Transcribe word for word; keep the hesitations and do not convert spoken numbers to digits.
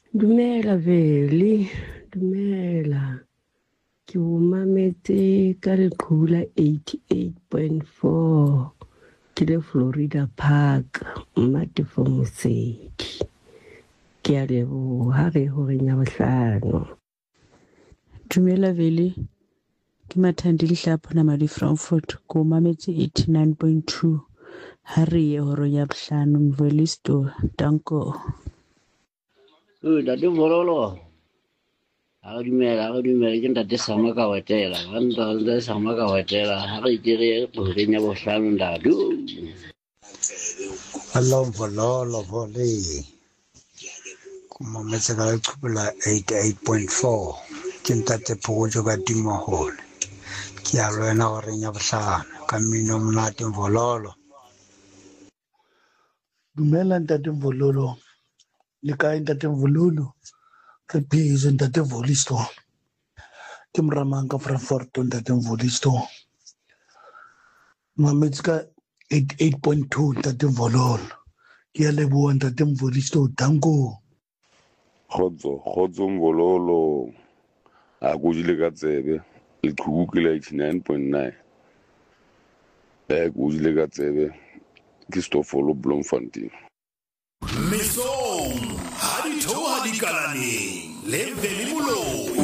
Dumela Veli, dumela. Ke o mametse ka leqhula eighty-eight point four. Ke le Florida Park, Mmatefo Mosedi. Ke a leboha re horeng ya bohlano. Dumela Veli, ke Mathandile Hlapho Madi Frankfurt, ko mametse eighty-nine point two. Ha re ye horong ya bohlano Mvelisto, danko. Ừ, đã đến vô lo. Aku di mera, aku di mera kita tadi sama kau tela, kan tadi sama kau tela. Hari ini punya bosan dadu. Hello, hello, hello, kuma metseka le tshupela eighty-eight point four. Kita te pojo ka timo hole. Ki a lwena gore nya bohlano ka mmino monate vololo. Dumela ntate Mvololo, le kae ntate Mvololo? Re pheze ntate Volisto. Ke Mramang ka Frankfurt ntate Volisto. Mametse ka eighty-eight point two ntate Mvololo. Ke a leboha ntate Volisto, danko. Khotso, khotso Mvololo. A go jile ka tsebe le khukula eighty-nine point nine. Eh go jile ka tsebe ke Stofolo Bloemfontein. Mesong, ha di thoha di kalaneng, le Veli Moloi.